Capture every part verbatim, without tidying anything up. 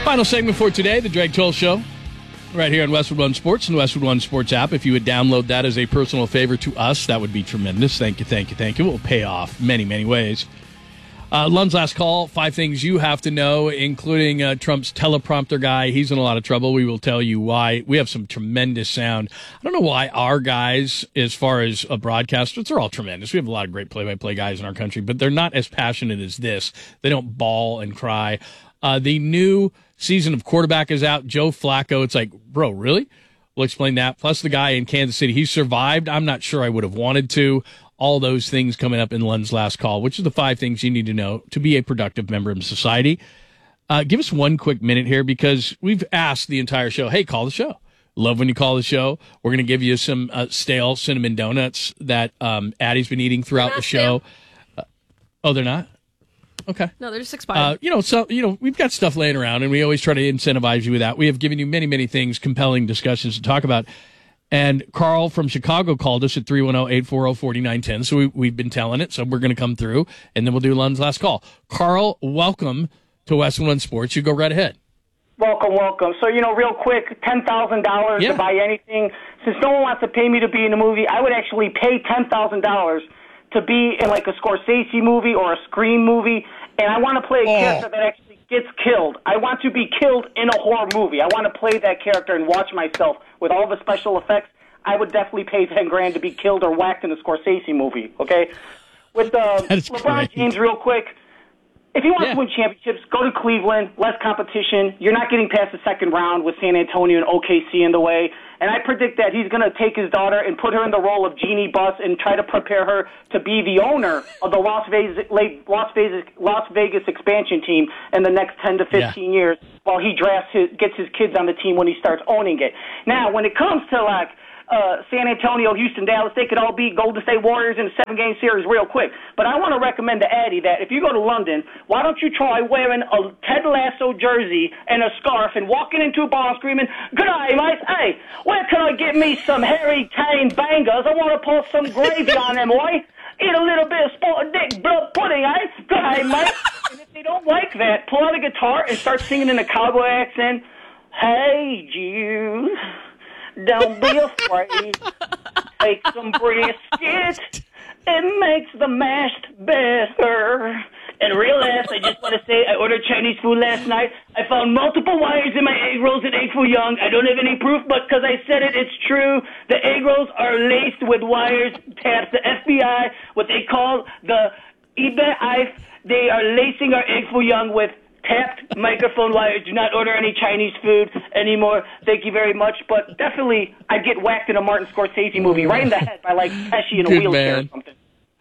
Final segment for today, the Drake Toll Show, right here on Westwood One Sports and the Westwood One Sports app. If you would download that as a personal favor to us, that would be tremendous. Thank you, thank you, thank you. It will pay off many, many ways. Uh, Lund's last call, five things you have to know, including uh, Trump's teleprompter guy. He's in a lot of trouble. We will tell you why. We have some tremendous sound. I don't know why our guys, as far as uh, broadcasters, they're all tremendous. We have a lot of great play-by-play guys in our country, but they're not as passionate as this. They don't bawl and cry. Uh, the new season of quarterback is out. Joe Flacco. It's like, bro, really? We'll explain that. Plus the guy in Kansas City, he survived. I'm not sure I would have wanted to. All those things coming up in Lund's last call, which are the five things you need to know to be a productive member of society. Uh, give us one quick minute here because we've asked the entire show, hey, call the show. Love when you call the show. We're going to give you some uh, stale cinnamon donuts that um, Addie's been eating throughout the show. Uh, oh, they're not? Okay. No, they're just expired. Uh, you know, so you know, we've got stuff laying around, and we always try to incentivize you with that. We have given you many, many things, compelling discussions to talk about. And Carl from Chicago called us at three one zero, eight four zero, four nine one zero. So we, we've been telling it, so we're going to come through, and then we'll do Lund's last call. Carl, welcome to Westwood One Sports. You go right ahead. Welcome, welcome. So, you know, real quick, ten thousand dollars yeah. to buy anything. Since no one wants to pay me to be in a movie, I would actually pay ten thousand dollars to be in, like, a Scorsese movie or a Scream movie, and I want to play a oh. character that actually gets killed. I want to be killed in a horror movie. I want to play that character and watch myself with all the special effects. I would definitely pay ten grand to be killed or whacked in a Scorsese movie, okay? With uh, LeBron great. James, real quick, if he wants yeah. to win championships, go to Cleveland, less competition. You're not getting past the second round with San Antonio and O K C in the way. And I predict that he's going to take his daughter and put her in the role of Jeannie Buss and try to prepare her to be the owner of the Las Vegas Las Vegas Las Vegas expansion team in the next ten to fifteen yeah. years, while he drafts his, gets his kids on the team when he starts owning it. Now, when it comes to like uh, San Antonio, Houston, Dallas, they could all beat Golden State Warriors in a seven-game series real quick. But I want to recommend to Addie that if you go to London, why don't you try wearing a Ted Lasso jersey and a scarf and walking into a bar screaming, "Good day, mate. Hey, where can I get me some Harry Kane bangers? I want to pour some gravy on them, boy. Eat a little bit of sport dick blood pudding, eh? Good day, mate." And if they don't like that, pull out a guitar and start singing in a cowboy accent. "Hey, Jews, don't be afraid. Take some brisket. It makes the mashed better." And real ass, I just want to say, I ordered Chinese food last night. I found multiple wires in my egg rolls at Egg Foo Young. I don't have any proof, but because I said it, it's true. The egg rolls are laced with wires. Taps the F B I, what they call the E B I. They are lacing our Egg Foo Young with tapped microphone wires. Do not order any Chinese food anymore. Thank you very much. But definitely, I'd get whacked in a Martin Scorsese movie right in the head by like Pesci in a Good wheelchair man. or something.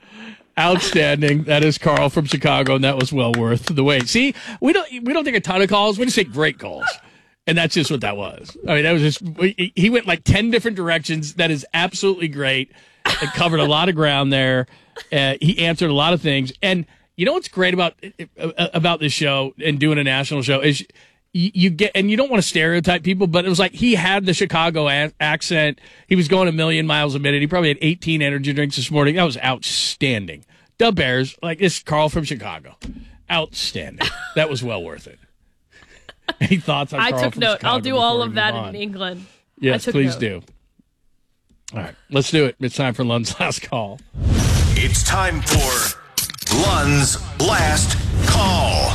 Outstanding. That is Carl from Chicago, and that was well worth the wait. See, we don't we don't take a ton of calls. We just take great calls, and that's just what that was. I mean, that was just we, he went like ten different directions. That is absolutely great. It covered a lot of ground there. Uh, he answered a lot of things, and you know what's great about about this show and doing a national show is you, you get, and you don't want to stereotype people, but it was like he had the Chicago a- accent. He was going a million miles a minute. He probably had eighteen energy drinks this morning. That was outstanding. Dub Bears, like this Carl from Chicago. Outstanding. That was well worth it. Any thoughts on I Carl took from note. Chicago I'll do all before we of that move on? in England. Yes, please note. do. All right, let's do it. It's time for Lund's last call. It's time for Lund's last call.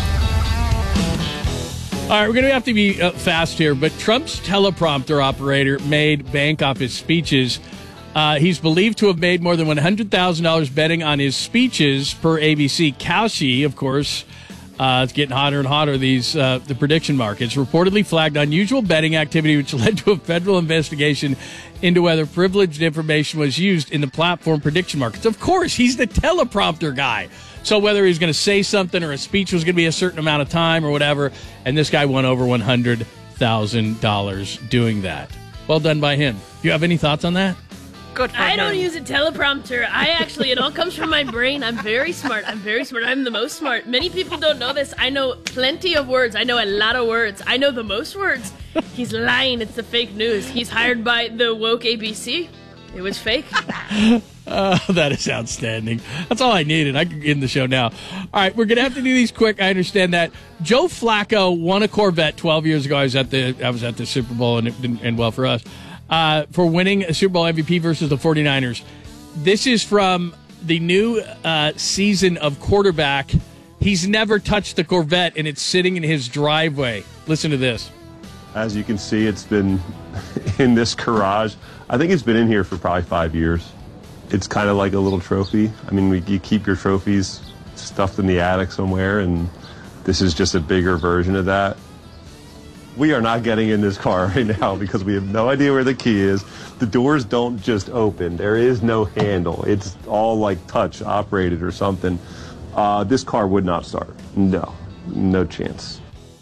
All right, we're going to have to be uh, fast here, but Trump's teleprompter operator made bank off his speeches. Uh, he's believed to have made more than one hundred thousand dollars betting on his speeches per A B C. Kalshi, of course, uh, it's getting hotter and hotter, these uh, the prediction markets, reportedly flagged unusual betting activity, which led to a federal investigation into whether privileged information was used in the platform prediction markets. Of course, he's the teleprompter guy. So whether he's going to say something or a speech was going to be a certain amount of time or whatever, and this guy won over one hundred thousand dollars doing that. Well done by him. Do you have any thoughts on that? Good for I him. don't use a teleprompter. I actually, it all comes from my brain. I'm very smart. I'm very smart. I'm the most smart. Many people don't know this. I know plenty of words. I know a lot of words. I know the most words. He's lying. It's the fake news. He's hired by the woke A B C. It was fake. Uh, that is outstanding. That's all I needed. I could end the show now. All right, we're going to have to do these quick. I understand that. Joe Flacco won a Corvette twelve years ago. I was at the I was at the Super Bowl, and it didn't end well for us, uh, for winning a Super Bowl M V P versus the 49ers. This is from the new uh, season of quarterback. He's never touched the Corvette, and it's sitting in his driveway. Listen to this. As you can see, it's been in this garage. I think it's been in here for probably five years. It's kind of like a little trophy. I mean, we, you keep your trophies stuffed in the attic somewhere, and this is just a bigger version of that. We are not getting in this car right now because we have no idea where the key is. The doors don't just open. There is no handle. It's all like touch operated or something. Uh, this car would not start. No, no chance.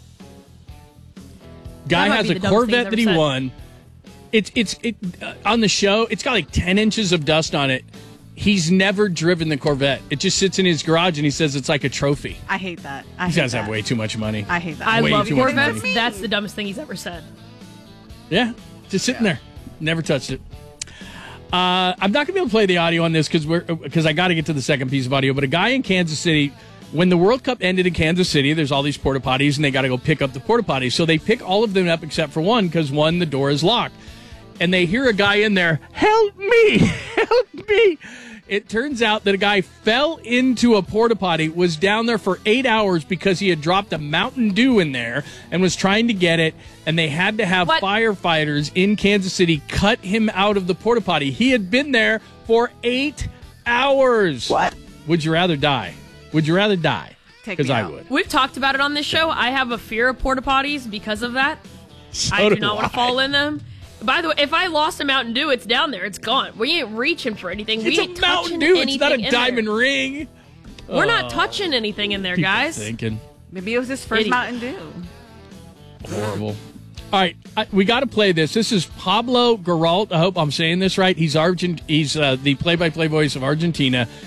Guy has a Corvette that he said. won. It's it's it uh, on the show. It's got like ten inches of dust on it. He's never driven the Corvette. It just sits in his garage, and he says it's like a trophy. I hate that. I These hate guys that. have way too much money. I hate that. I way love too much Corvettes. money. That's the dumbest thing he's ever said. Yeah, just sitting yeah. there. Never touched it. Uh, I'm not going to be able to play the audio on this because we're because I got to get to the second piece of audio. But a guy in Kansas City, when the World Cup ended in Kansas City, there's all these porta potties, and they got to go pick up the porta potties. So they pick all of them up except for one because one, the door is locked. And they hear a guy in there, help me, help me. It turns out that a guy fell into a porta potty, was down there for eight hours because he had dropped a Mountain Dew in there and was trying to get it. And they had to have what? firefighters in Kansas City cut him out of the porta potty. He had been there for eight hours. What? Would you rather die? Would you rather die? Because I out. would. We've talked about it on this show. I have a fear of porta potties because of that. So I do, do not I. want to fall in them. By the way, if I lost a Mountain Dew, it's down there. It's gone. We ain't reaching for anything. It's we ain't a Mountain touching Dew. anything It's not a in diamond there. ring. We're Oh. not touching anything in there, People guys. Thinking. Maybe it was his first Idiot. Mountain Dew. Horrible. All right, I, we got to play this. This is Pablo Geralt. I hope I'm saying this right. He's Argent. He's uh, the play-by-play voice of Argentina.